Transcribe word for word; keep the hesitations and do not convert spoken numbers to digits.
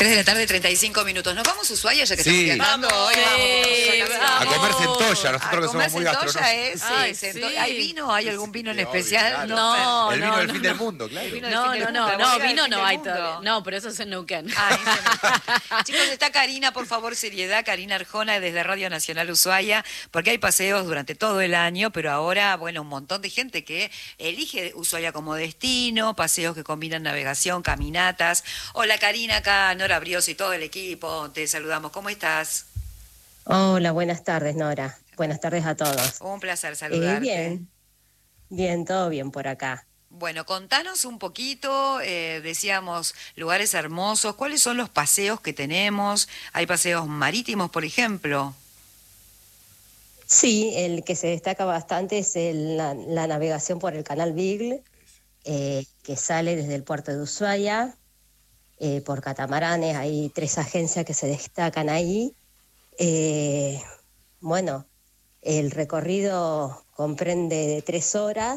tres de la tarde, treinta y cinco minutos. ¿Nos vamos a Ushuaia ya que Sí. estamos viajando? Hoy Sí, vamos. A vamos. comer centolla, A nosotros que comer somos muy centolla gastronómicos. es, sí, Ay, cento- sí. ¿Hay vino? ¿Hay algún vino en Sí, obvio, especial? claro. No, El vino no, del no. fin del mundo, claro. El vino del No, fin no, del no, mundo, la no, bodega vino del no fin hay del mundo. todavía. No, pero eso es en Neuquén. Ah, ese no. Chicos, está Karina, por favor, seriedad, Karina Arjona desde Radio Nacional Ushuaia, porque hay paseos durante todo el año, pero ahora, bueno, un montón de gente que elige Ushuaia como destino, paseos que combinan navegación, caminatas. Hola Karina, acá Nora Brioso y todo el equipo, te saludamos, ¿cómo estás? Hola, buenas tardes, Nora. Buenas tardes a todos. Un placer Eh, saludarte. bien, bien, todo bien por acá. Bueno, contanos un poquito, eh, decíamos, lugares hermosos, ¿cuáles son los paseos que tenemos? ¿Hay paseos marítimos, por ejemplo? Sí, el que se destaca bastante es el- la, la navegación por el canal Beagle, eh, que sale desde el puerto de Ushuaia, eh, por catamaranes. Hay tres agencias que se destacan ahí. Eh, bueno, el recorrido comprende de tres horas.